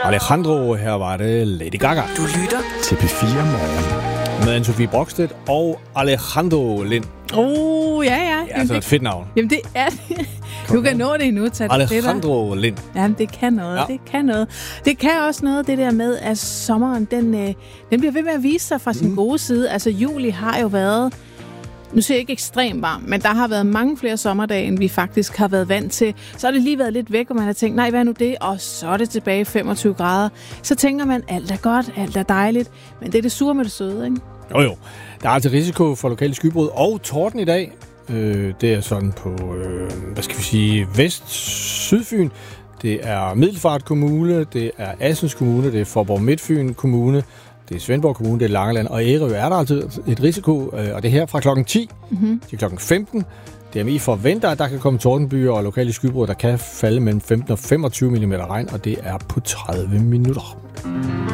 Alejandro, her var det Lady Gaga. Du lytter til P4 Morgen. Med Anne-Sophie Brockstedt og Alejandro Lind. ja. Ja, altså et fedt navn. Jamen, det er det. Du kan nå det endnu. Alejandro Lind. Jamen, det kan noget. Ja. Det kan noget. Det kan også noget, det der med, at sommeren, den bliver ved med at vise sig fra sin gode side. Altså, juli har jo været, nu siger jeg ikke ekstremt varm, men der har været mange flere sommerdage, end vi faktisk har været vant til. Så har det lige været lidt væk, og man har tænkt, nej, hvad er nu det? Og så er det tilbage 25 grader. Så tænker man, alt er godt, alt er dejligt. Men det er det sure med det søde, ikke? Jo. Der er altså risiko for lokale skybrud og torden i dag. Det er sådan på, Vest-Sydfyn. Det er Middelfart Kommune, det er Assens Kommune, det er Faaborg Midtfyn Kommune, det er Svendborg Kommune, det er Langeland og Ærø. Er der altså et risiko, og det er her fra klokken 10 til klokken 15. DMI forventer, at der kan komme tordenbyer og lokale skybrud, der kan falde mellem 15 og 25 mm regn, og det er på 30 minutter.